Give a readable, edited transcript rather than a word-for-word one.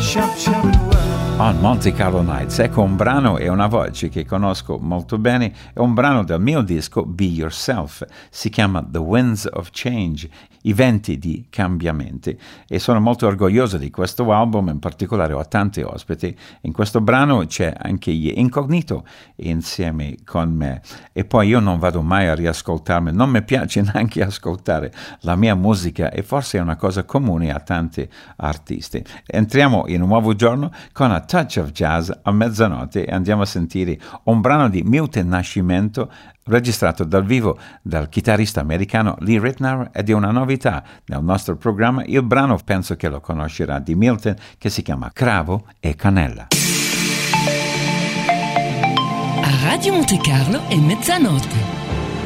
On Monte Carlo Nights, ecco un brano e una voce che conosco molto bene, è un brano del mio disco Be Yourself, si chiama The Winds of Change, i venti di cambiamenti, e sono molto orgoglioso di questo album, in particolare ho tanti ospiti, in questo brano c'è anche gli Incognito insieme con me, e poi io non vado mai a riascoltarmi, non mi piace neanche ascoltare la mia musica e forse è una cosa comune a tanti artisti. Entriamo in un nuovo giorno con A Touch of Jazz a mezzanotte e andiamo a sentire un brano di Milton Nascimento registrato dal vivo dal chitarrista americano Lee Ritenour ed è una novità nel nostro programma. Il brano penso che lo conoscerà di Milton, che si chiama Cravo e Cannella. A Radio Monte Carlo è mezzanotte.